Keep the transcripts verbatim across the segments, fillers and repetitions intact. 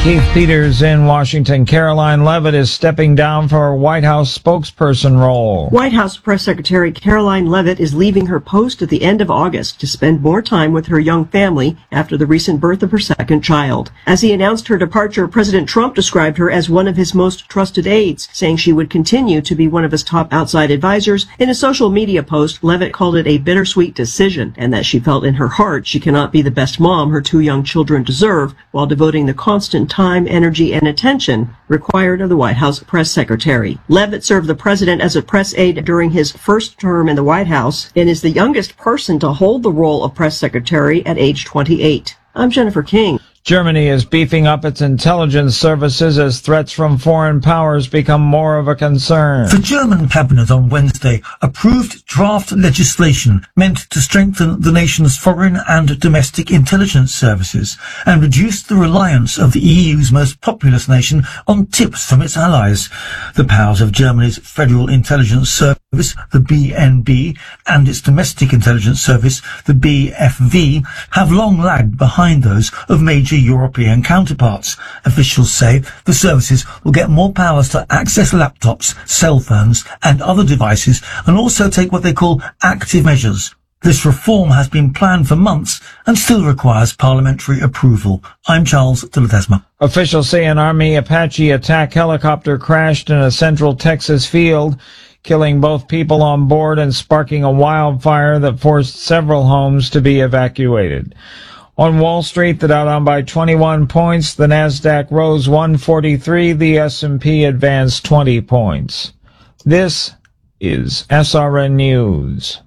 Keith Peters in Washington. Caroline Leavitt is stepping down for her White House spokesperson role. White House Press Secretary Caroline Leavitt is leaving her post at the end of August to spend more time with her young family after the recent birth of her second child. As he announced her departure, President Trump described her as one of his most trusted aides, saying she would continue to be one of his top outside advisors. In a social media post, Leavitt called it a bittersweet decision, and that she felt in her heart she cannot be the best mom her two young children deserve while devoting the constant time, energy, and attention required of the White House press secretary. Leavitt served the president as a press aide during his first term in the White House and is the youngest person to hold the role of press secretary at age twenty-eight. I'm Jennifer King. Germany is beefing up its intelligence services as threats from foreign powers become more of a concern. The German cabinet on Wednesday approved draft legislation meant to strengthen the nation's foreign and domestic intelligence services and reduce the reliance of the E U's most populous nation on tips from its allies. The powers of Germany's Federal Intelligence Service, the B N B, and its domestic intelligence service, the B F V, have long lagged behind those of major European counterparts. Officials say the services will get more powers to access laptops, cell phones and other devices and also take what they call active measures. This reform has been planned for months and still requires parliamentary approval. I'm Charles de Ledesma. Officials say an Army Apache attack helicopter crashed in a central Texas field, killing both people on board and sparking a wildfire that forced several homes to be evacuated. On Wall Street, the Dow down by twenty-one points, the Nasdaq rose one forty-three, the S and P advanced twenty points. This is S R N News.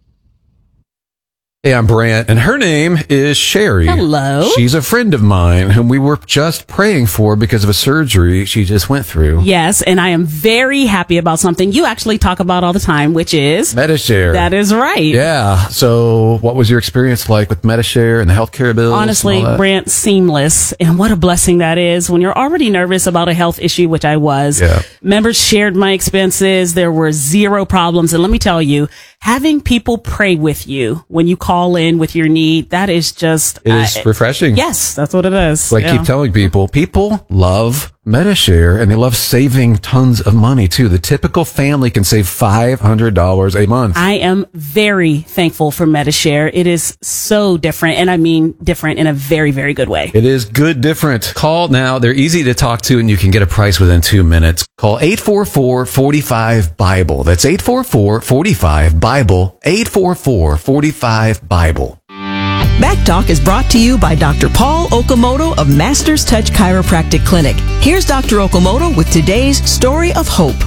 Hey, I'm Brant, and her name is Sherry. Hello. She's a friend of mine whom we were just praying for because of a surgery she just went through. Yes, and I am very happy about something you actually talk about all the time, which is Medi-Share. That is right. Yeah. So what was your experience like with Medi-Share and the healthcare bills? Honestly, Brant, seamless. And what a blessing that is when you're already nervous about a health issue, which I was. Yeah. Members shared my expenses. There were zero problems. And let me tell you, having people pray with you when you call in with your need, that is just... It is uh, refreshing. Yes, that's what it is. So I yeah. keep telling people, people love Medi-Share, and they love saving tons of money, too. The typical family can save five hundred dollars a month. I am very thankful for Medi-Share. It is so different, and I mean different in a very, very good way. It is good different. Call now. They're easy to talk to, and you can get a price within two minutes. Call eight four four, four five, BIBLE. That's eight four four, four five, BIBLE. eight four four, four five, BIBLE. Back Talk is brought to you by Doctor Paul Okamoto of Masters Touch Chiropractic Clinic. Here's Doctor Okamoto with today's story of hope.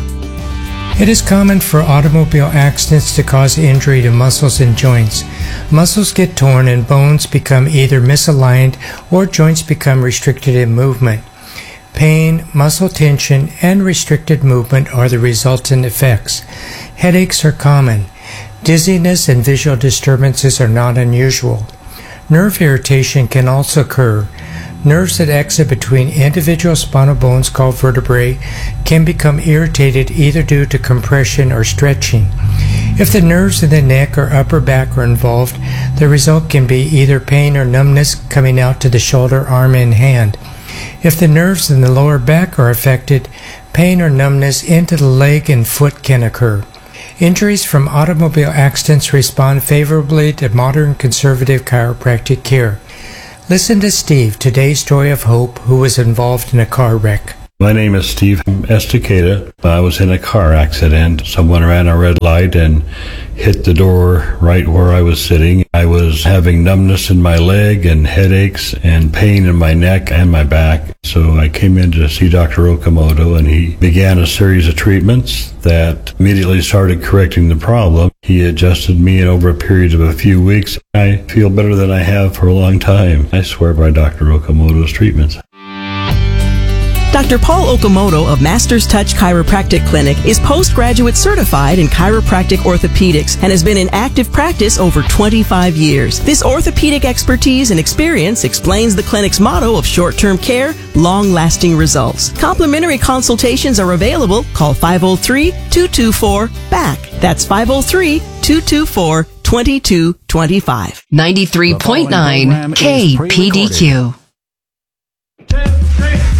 It is common for automobile accidents to cause injury to muscles and joints. Muscles get torn and bones become either misaligned or joints become restricted in movement. Pain, muscle tension, and restricted movement are the resultant effects. Headaches are common. Dizziness and visual disturbances are not unusual. Nerve irritation can also occur. Nerves that exit between individual spinal bones called vertebrae can become irritated either due to compression or stretching. If the nerves in the neck or upper back are involved, the result can be either pain or numbness coming out to the shoulder, arm, and hand. If the nerves in the lower back are affected, pain or numbness into the leg and foot can occur. Injuries from automobile accidents respond favorably to modern conservative chiropractic care. Listen to Steve, today's story of hope, who was involved in a car wreck. My name is Steve Estacada. I was in a car accident. Someone ran a red light and hit the door right where I was sitting. I was having numbness in my leg and headaches and pain in my neck and my back. So I came in to see Doctor Okamoto, and he began a series of treatments that immediately started correcting the problem. He adjusted me, and over a period of a few weeks, I feel better than I have for a long time. I swear by Doctor Okamoto's treatments. Doctor Paul Okamoto of Masters Touch Chiropractic Clinic is postgraduate certified in chiropractic orthopedics and has been in active practice over twenty-five years. This orthopedic expertise and experience explains the clinic's motto of short-term care, long-lasting results. Complimentary consultations are available. Call five oh three, two two four, B A C K. That's five oh three, two two four, two two two five. ninety-three point nine K P D Q. Two, three.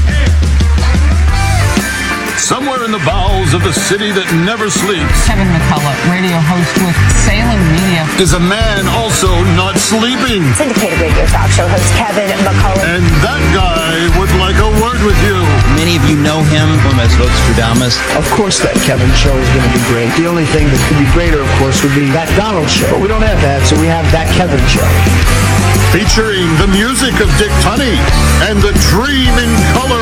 Somewhere in the bowels of the city that never sleeps Kevin McCullough, radio host with Salem Media, is a man also not sleeping. Syndicated radio talk show host Kevin McCullough. And that guy would like a word with you. Many of you know him as Vostradamus. Of course that Kevin show is going to be great. The only thing that could be greater, of course, would be that Donald show. But we don't have that, so we have that Kevin show. Featuring the music of Dick Tunney and the Dream in Color